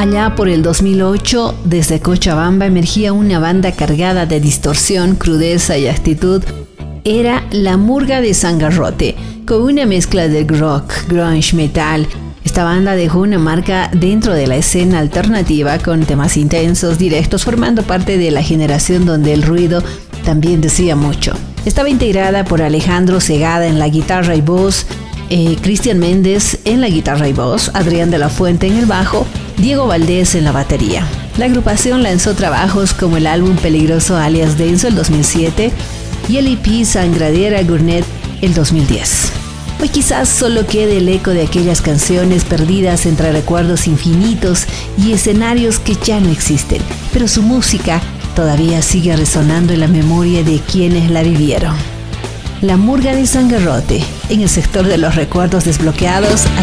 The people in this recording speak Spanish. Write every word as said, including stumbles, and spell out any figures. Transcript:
Allá por el dos mil ocho, desde Cochabamba emergía una banda cargada de distorsión, crudeza y actitud. Era La Murga de Sangarrote, con una mezcla de rock, grunge, metal. Esta banda dejó una marca dentro de la escena alternativa con temas intensos, directos, formando parte de la generación donde el ruido también decía mucho. Estaba integrada por Alejandro Segada en la guitarra y voz, eh, Cristian Méndez en la guitarra y voz, Adrián de la Fuente en el bajo, Diego Valdés en la batería. La agrupación lanzó trabajos como el álbum Peligroso alias Denso el dos mil siete y el E P Sangradera Gourmet el dos mil diez. Hoy quizás solo quede el eco de aquellas canciones perdidas entre recuerdos infinitos y escenarios que ya no existen, pero su música todavía sigue resonando en la memoria de quienes la vivieron. La Murga de Sangarrote, en el sector de los recuerdos desbloqueados a